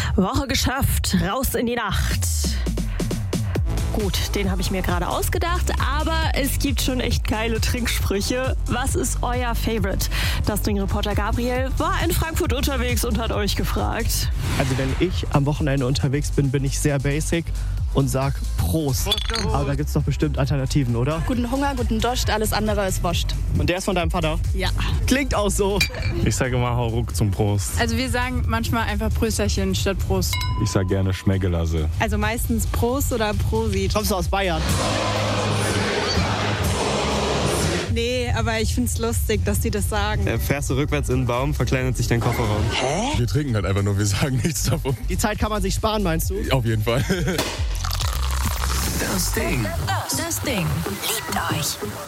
Woche geschafft, raus in die Nacht. Gut, den habe ich mir gerade ausgedacht, aber es gibt schon echt geile Trinksprüche. Was ist euer Favorite? Das Trinkreporter Gabriel war in Frankfurt unterwegs und hat euch gefragt. Also wenn ich am Wochenende unterwegs bin, bin ich sehr basic und sag Prost. Aber da gibt's doch bestimmt Alternativen, oder? Guten Hunger, guten Dost, alles andere ist Wurst. Und der ist von deinem Vater? Ja. Klingt auch so. Ich sage immer hau ruck zum Prost. Also wir sagen manchmal einfach Prösterchen statt Prost. Ich sage gerne Schmeggelasse. Also meistens Prost oder Prosit. Kommst du aus Bayern? Nee, aber ich find's lustig, dass die das sagen. Fährst du rückwärts in den Baum, verkleinert sich dein Kofferraum. Wir trinken halt einfach nur, wir sagen nichts davon. Die Zeit kann man sich sparen, meinst du? Auf jeden Fall. Das Ding. Das Ding. Liebt euch.